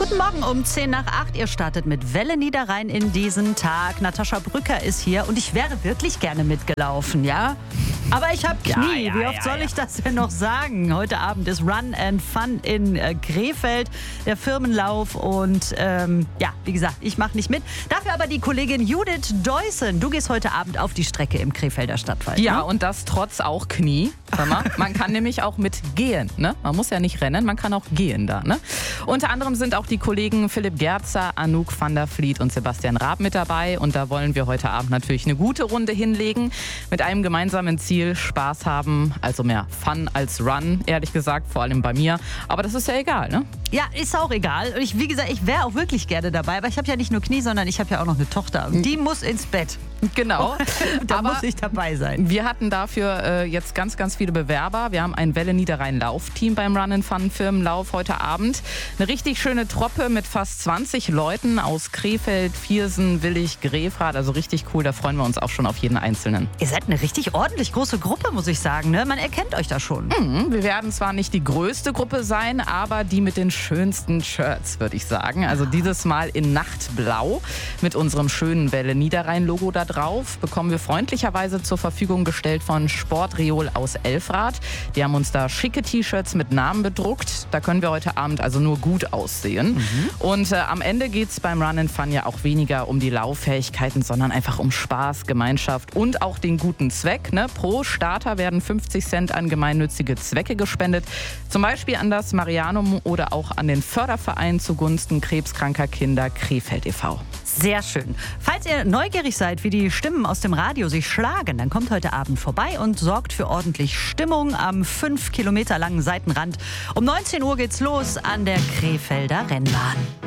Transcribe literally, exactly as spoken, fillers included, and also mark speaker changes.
Speaker 1: Guten Morgen um zehn nach acht. Ihr startet mit Welle Niederrhein in diesen Tag. Natascha Brücker ist hier und ich wäre wirklich gerne mitgelaufen, ja? Aber ich habe Knie.
Speaker 2: Ja, ja,
Speaker 1: Wie oft
Speaker 2: ja,
Speaker 1: soll
Speaker 2: ja.
Speaker 1: ich das denn noch sagen? Heute Abend ist Run and Fun in äh, Krefeld, der Firmenlauf. Und ähm, ja, wie gesagt, ich mache nicht mit. Dafür aber die Kollegin Judith Deussen. Du gehst heute Abend auf die Strecke im Krefelder Stadtwald.
Speaker 2: Ja,
Speaker 1: ne?
Speaker 2: und das trotz auch Knie. Sag mal, man kann nämlich auch mit gehen. Ne? Man muss ja nicht rennen, man kann auch gehen da. Ne? Unter anderem sind auch die Kollegen Philipp Gerzer, Anouk van der Vliet und Sebastian Raab mit dabei. Und da wollen wir heute Abend natürlich eine gute Runde hinlegen. Mit einem gemeinsamen Ziel, Spaß haben. Also mehr Fun als Run, ehrlich gesagt, vor allem bei mir. Aber das ist ja egal, ne?
Speaker 1: Ja, ist auch egal. Und ich, wie gesagt, ich wäre auch wirklich gerne dabei. Aber ich habe ja nicht nur Knie, sondern ich habe ja auch noch eine Tochter. Und die muss ins Bett.
Speaker 2: Genau.
Speaker 1: Da
Speaker 2: Aber
Speaker 1: muss ich dabei sein.
Speaker 2: wir hatten dafür äh, jetzt ganz, ganz viele Bewerber. Wir haben ein Welle Niederrhein Laufteam beim Run and Fun Firmenlauf heute Abend. Eine richtig schöne Truppe mit fast zwanzig Leuten aus Krefeld, Viersen, Willich, Grefrath. Also richtig cool, da freuen wir uns auch schon auf jeden Einzelnen.
Speaker 1: Ihr seid eine richtig ordentlich große Gruppe, muss ich sagen. Ne? Man erkennt euch da schon.
Speaker 2: Mhm, wir werden zwar nicht die größte Gruppe sein, aber die mit den schönsten Shirts, würde ich sagen. Also dieses Mal in Nachtblau mit unserem schönen Welle Niederrhein-Logo da drauf. Bekommen wir freundlicherweise zur Verfügung gestellt von Sportreol aus Elfrath. Die haben uns da schicke T-Shirts mit Namen bedruckt. Da können wir heute Abend also nur gut aussehen. Mhm. Und äh, am Ende geht es beim Run and Fun ja auch weniger um die Lauffähigkeiten, sondern einfach um Spaß, Gemeinschaft und auch den guten Zweck. Ne? Pro Starter werden fünfzig Cent an gemeinnützige Zwecke gespendet. Zum Beispiel an das Marianum oder auch an den Förderverein zugunsten krebskranker Kinder Krefeld e V
Speaker 1: Sehr schön. Falls ihr neugierig seid, wie die Stimmen aus dem Radio sich schlagen, dann kommt heute Abend vorbei und sorgt für ordentlich Stimmung am fünf Kilometer langen Seitenrand. Um neunzehn Uhr geht's los an der Krefelder Rennbahn.